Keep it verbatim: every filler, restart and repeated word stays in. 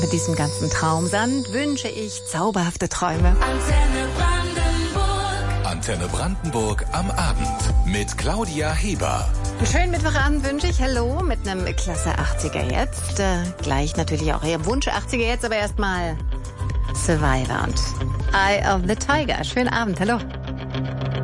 Mit diesem ganzen Traumsand wünsche ich zauberhafte Träume. Antenne Brandenburg. Antenne Brandenburg am Abend mit Claudia Heber. Einen schönen Mittwochabend wünsche ich. Hallo mit einem Klasse achtziger jetzt. Äh, gleich natürlich auch Ihr Wunsch achtziger jetzt, aber erstmal Survivor und Eye of the Tiger. Schönen Abend, hallo.